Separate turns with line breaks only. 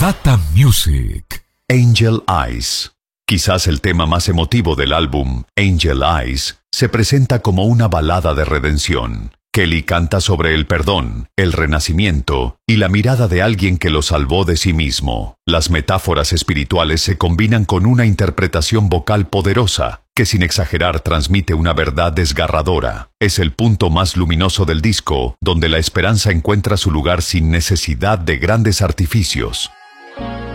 Posata Music.
Angel Eyes. Quizás el tema más emotivo del álbum, Angel Eyes, se presenta como una balada de redención. Kelly canta sobre el perdón, el renacimiento y la mirada de alguien que lo salvó de sí mismo. Las metáforas espirituales se combinan con una interpretación vocal poderosa que, sin exagerar, transmite una verdad desgarradora. Es el punto más luminoso del disco, donde la esperanza encuentra su lugar sin necesidad de grandes artificios.